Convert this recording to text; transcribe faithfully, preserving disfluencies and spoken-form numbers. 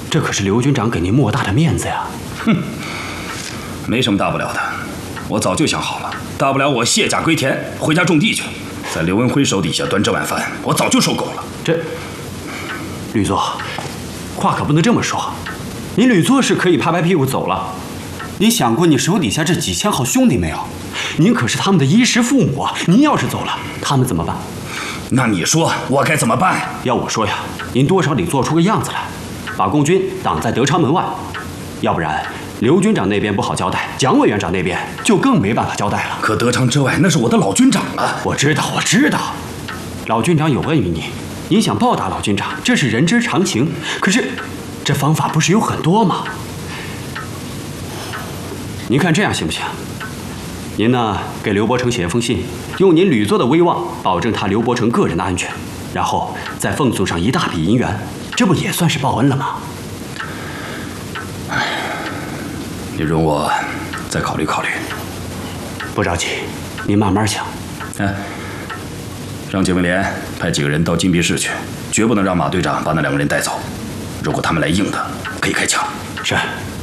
这可是刘军长给您莫大的面子呀。 哼，没什么大不了的，我早就想好了，大不了我卸甲归田，回家种地去，在刘文辉手底下端这碗饭，我早就受够了。 这，吕作，话可不能这么说。您吕作是可以拍拍屁股走了，你想过你手底下这几千好兄弟没有？您可是他们的衣食父母啊！您要是走了，他们怎么办？ 那你说我该怎么办？ 要我说呀，您多少得做出个样子来，把共军挡在德昌门外，要不然刘军长那边不好交代，蒋委员长那边就更没办法交代了。 可德昌之外，那是我的老军长啊！ 我知道，我知道，老军长有恩于你，您想报答老军长，这是人之常情。可是，这方法不是有很多吗？您看这样行不行？您呢，给刘伯承写一封信，用您吕作的威望，保证他刘伯承个人的安全，然后再奉送上一大笔银元，这不也算是报恩了吗？ 哎，你容我再考虑考虑。 不着急，您慢慢想。 哎，让警卫连派几个人到禁闭室去，绝不能让马队长把那两个人带走。如果他们来硬的，可以开枪。 是。